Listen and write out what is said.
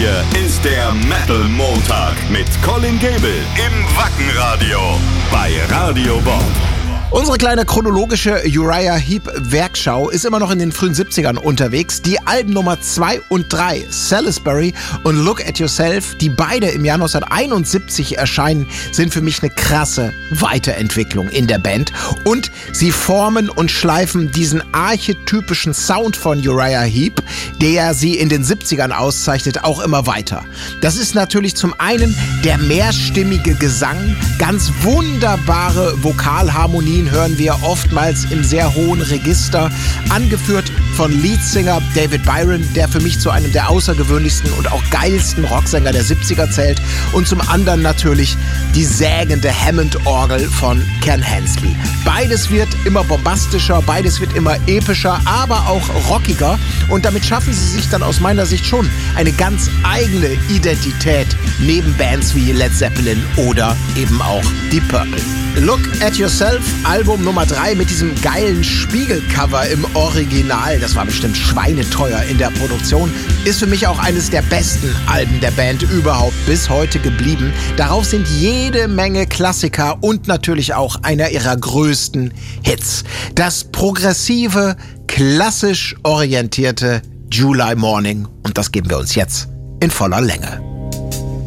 hier ist der Metal Montag mit Colin Gable im Wackenradio bei Radio Bob. Unsere kleine chronologische Uriah Heep Werkschau ist immer noch in den frühen 70ern unterwegs. Die Alben Nummer 2 und 3, Salisbury und Look at Yourself, die beide im Jahr 1971 erscheinen, sind für mich eine krasse Weiterentwicklung in der Band. Und sie formen und schleifen diesen archetypischen Sound von Uriah Heep, der sie in den 70ern auszeichnet, auch immer weiter. Das ist natürlich zum einen der mehrstimmige Gesang, ganz wunderbare Vokalharmonien hören wir oftmals im sehr hohen Register, angeführt von Leadsinger David Byron, der für mich zu einem der außergewöhnlichsten und auch geilsten Rocksänger der 70er zählt, und zum anderen natürlich die sägende Hammond-Orgel von Ken Hensley. Beides wird immer bombastischer, beides wird immer epischer, aber auch rockiger, und damit schaffen sie sich dann aus meiner Sicht schon eine ganz eigene Identität neben Bands wie Led Zeppelin oder eben auch Deep Purple. Look at Yourself, Album Nummer 3 mit diesem geilen Spiegelcover im Original, das war bestimmt schweineteuer in der Produktion, ist für mich auch eines der besten Alben der Band überhaupt bis heute geblieben. Darauf sind jede Menge Klassiker und natürlich auch einer ihrer größten Hits. Das progressive, klassisch orientierte July Morning, und das geben wir uns jetzt in voller Länge.